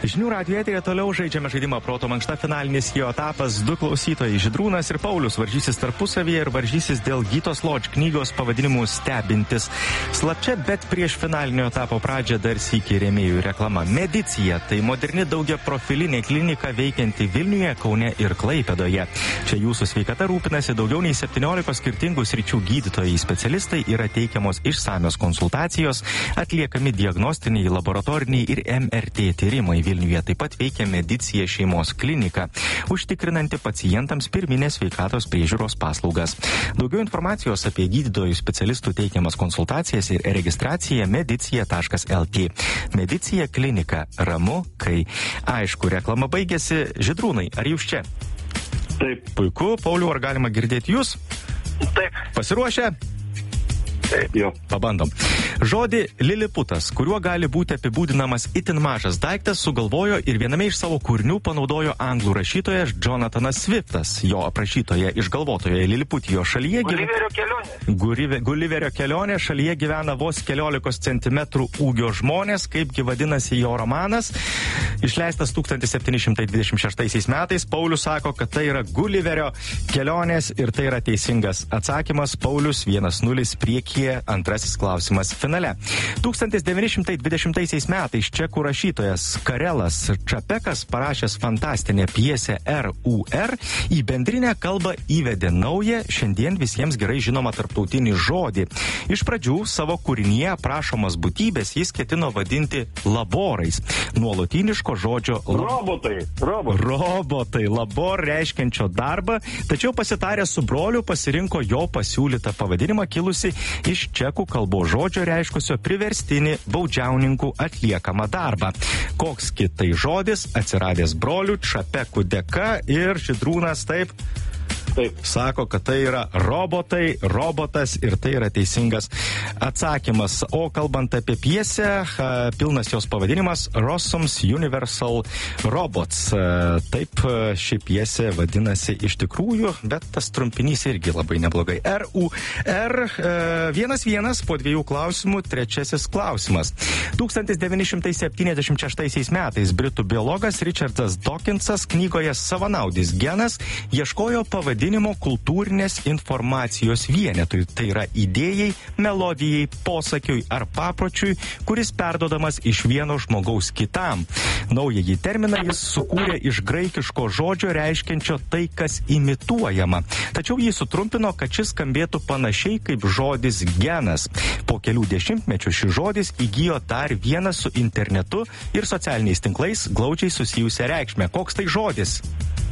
Žinių radijo eteryje toliau žaidžiame žaidimą Proto mankšta, finalinis jo etapas. Du klausytojai, Žydrūnas ir Paulius, varžysis tarpusavyje ir varžysis dėl Gytos Lodge knygos pavadinimu Stebintis. Slapčia, bet prieš finalinio etapo pradžią dar sykį rėmėjų reklama. Medicija – tai moderni daugiaprofilinė klinika veikianti Vilniuje, Kaune ir Klaipėdoje. Čia jūsų sveikata rūpinasi daugiau nei 17 skirtingų sričių gydytojai, specialistai, yra teikiamos išsamios konsultacijos, atliekami diagnostiniai, laboratoriniai ir MRT tyrimai. Vilniuje taip pat veikia Medicija šeimos klinika, užtikrinanti pacientams pirminės sveikatos priežiūros paslaugas. Daugiau informacijos apie gydytojų specialistų teikiamas konsultacijas ir registraciją medicija.lt. Medicija klinika. Ramu, kai aišku. Reklama baigėsi. Žydrūnai, ar jūs čia? Taip. Puiku. Pauliau, ar galima girdėti jūs? Taip. Pasiruošę? Taip, jo. Pabandom. Žodį liliputas, kuriuo gali būti apibūdinamas itin mažas daiktas, sugalvojo ir viename iš savo kūrinių panaudojo anglų rašytojas Jonathanas Swiftas. Jo aprašytoje išgalvotoje Liliputijo šalyje Guliverio kelionė šalyje gyvena vos 14 cm ūgio žmonės, kaipgi vadinasi jo romanas. Išleistas 1726 metais, Paulius sako, kad tai yra Guliverio kelionės ir tai yra teisingas atsakymas. Paulius 1-0 priekyje, antrasis klausimas finale. 1920 metais čekų rašytojas Karelas Čapekas, parašęs fantastinę pjesę RUR, į bendrinę kalbą įvedė naują, šiandien visiems gerai žinomą tarptautinį žodį. Iš pradžių savo kūrinyje aprašomas būtybės jis ketino vadinti laborais. Nuo lotyniško žodžio robotai, labor reiškiančio darbą, tačiau pasitarę su broliu pasirinko jo pasiūlytą pavadinimą kilusi iš čekų kalbos žodžio reiškusio priverstinį baudžiauninkų atliekamą darbą. Koks kitai žodis atsiradęs brolių Čapekų dėka ir Žydrūnas taip sako, kad tai yra robotas ir tai yra teisingas atsakymas. O kalbant apie pjesę, pilnas jos pavadinimas Rossum's Universal Robots. Taip ši pjesė vadinasi iš tikrųjų, bet tas trumpinys irgi labai neblogai. RUR 1-1 po dviejų klausimų, trečiasis klausimas. 1976 metais britų biologas Richardas Dawkinsas knygoje Savanaudis genas ieškojo pavadinimo kultūrinės informacijos vienetui, tai yra idėjai, melodijai, posakiui ar papročiui, kuris perdodamas iš vieno žmogaus kitam. Naująjį terminą jis sukūrė iš graikiško žodžio reiškiančio tai, kas imituojama. Tačiau jį sutrumpino, kad šis skambėtų panašiai kaip žodis genas. Po kelių dešimtmečių šis žodis įgijo dar vieną su internetu ir socialiniais tinklais glaudžiai susijusią reikšmę. Koks tai žodis?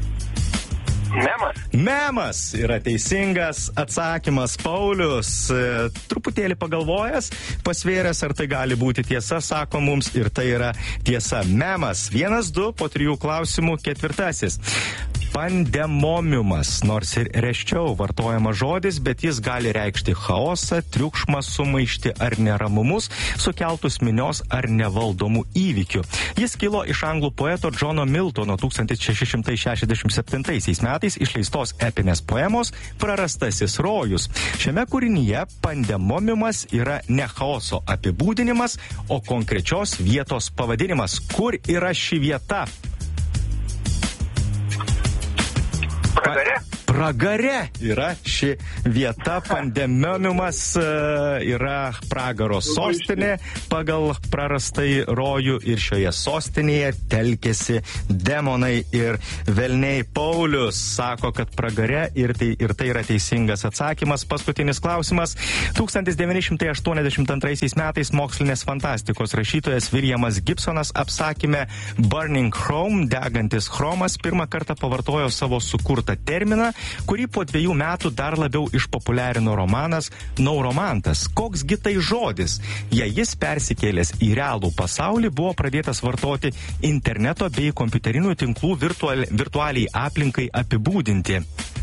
Memas yra teisingas atsakymas. Paulius, truputėlį pagalvojęs, pasvėręs, ar tai gali būti tiesa, sako mums, ir tai yra tiesa. Memas. 1-2 po 3 klausimų, ketvirtasis. Pandemomiumas, nors ir reščiau vartojamas žodis, bet jis gali reikšti chaosą, triukšmą, sumaištį ar neramumus, sukeltus minios ar nevaldomų įvykių. Jis kilo iš anglų poeto Johno Miltono 1667 metais išleistos epinės poemos Prarastasis rojus. Šiame kūrinyje pandemomiumas yra ne chaoso apibūdinimas, o konkrečios vietos pavadinimas. Kur yra ši vieta? Pragare yra ši vieta. Pandemoniumas yra pragaro sostinė pagal Prarastai rojų ir šioje sostinėje telkėsi demonai ir velniai. Paulius sako, kad pragare ir tai yra teisingas atsakymas. Paskutinis klausimas. 1982 metais mokslinės fantastikos rašytojas Williamas Gibsonas apsakyme Burning Chrome, degantis chromas, pirmą kartą pavartojo savo sukurtą terminą, kurį po 2 metų dar labiau išpopuliarino romanas Nauromantas. Koksgi tai žodis? Jei jis persikėlęs į realų pasaulį, buvo pradėtas vartoti interneto bei kompiuterinių tinklų virtualiai aplinkai apibūdinti.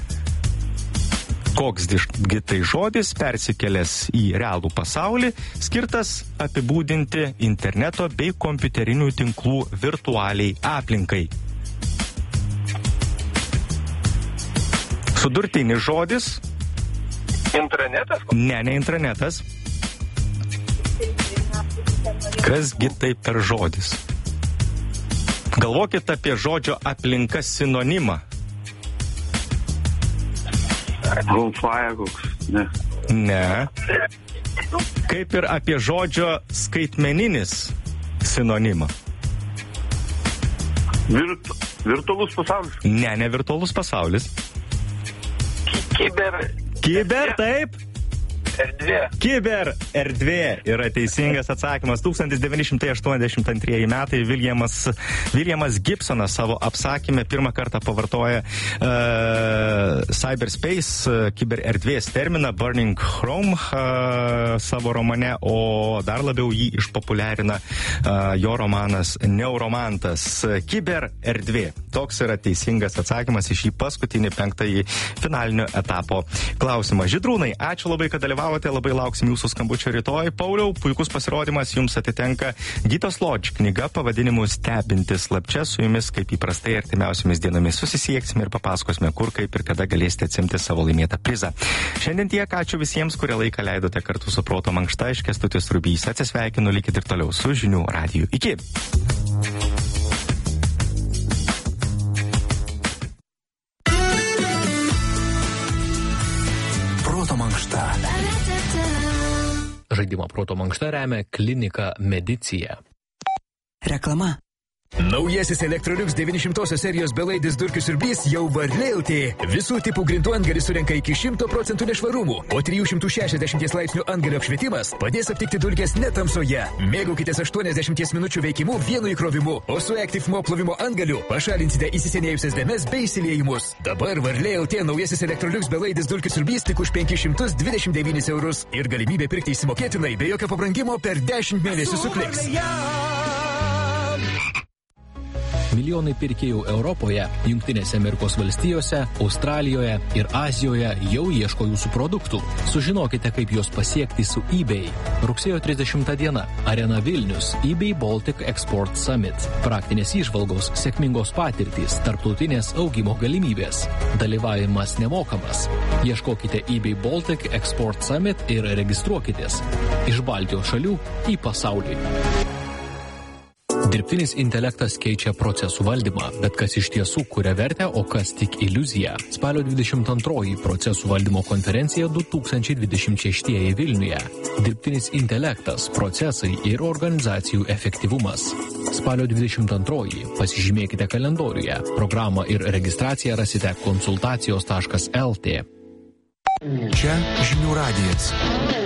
Koksgi tai žodis persikėlęs į realų pasaulį, skirtas apibūdinti interneto bei kompiuterinių tinklų virtualiai aplinkai. Sudurtinis žodis. Intranetas? Ne intranetas. Kasgi tai per žodis? Galvokit apie žodžio aplinka sinonimą. Golfaja koks, ne. Ne. Kaip ir apie žodžio skaitmeninis sinonimą. Virtualus pasaulis. Ne virtualus pasaulis. Kiber, taip. Erdvė. Kiber erdvė yra teisingas atsakymas. 1982 metai Williamas Gibsonas savo apsakymę pirmą kartą pavartoja cyberspace, kiber erdvės terminą Burning Chrome savo romane, o dar labiau jį išpopuliarina jo romanas Neuromantas. Kiber erdvė. Toks yra teisingas atsakymas į šį paskutinį 5. finalinio etapo klausimą. Žydrūnai, ačiū labai, kad dalyvavote. Labai lauksim jūsų skambučio rytoj. Pauliau, puikus pasirodymas, jums atitenka Gitos Lodge knyga pavadinimu Stebintis slapčia. Su jumis, kaip įprastai, artimiausiomis dienomis susisieksime ir papasakosime, kur, kaip ir kada galėsite atsimti savo laimėtą prizą. Šiandien tiek, ačiū visiems, kurie laiką leidote kartu su Proto mankšta. Aš Kęstutis Rubys atsisveikinu, likit ir toliau su Žinių radiju. Iki! Žaidimą Proto mankšta remia klinika Medicija. Reklama. Naujasis Electrolux 900 serijos belaidis durkių siurblys jau varlėjauti. Visų tipų grindų antgalis surenka iki 100% nešvarumų, o 360 laipsnių antgalio apšvietimas padės aptikti dulkes netamsoje. Mėgaukitės 80 minučių veikimu vienu įkrovimu, o su Active Mop plovimo antgaliu pašalinsite įsisenėjusias dėmes bei įsiliejimus. Dabar varlėjauti naujasis Electrolux belaidis durkių siurblys tik už 529 eurus ir galimybė pirkti įsimokėtinai be jokio pabrangimo per 10 mėnesių su Kliks. Milijonai pirkėjų Europoje, Jungtinėse Amerikos valstijose, Australijoje ir Azijoje jau ieško jūsų produktų. Sužinokite, kaip juos pasiekti su eBay. Rugsėjo 30 diena. Arena Vilnius. eBay Baltic Export Summit. Praktinės įžvalgos, sėkmingos patirtys, tarptautinės augimo galimybės. Dalyvavimas nemokamas. Ieškokite eBay Baltic Export Summit ir registruokitės. Iš Baltijos šalių į pasaulį. Dirbtinis intelektas keičia procesų valdymą, bet kas iš tiesų kuria vertę, o kas tik iliuzija. Spalio 22 procesų valdymo konferencija 2026 Vilniuje. Dirbtinis intelektas, procesai ir organizacijų efektyvumas. Spalio 22 pasižymėkite kalendoriuje. Programą ir registraciją rasite konsultacijos.lt. Čia Žinių radijas.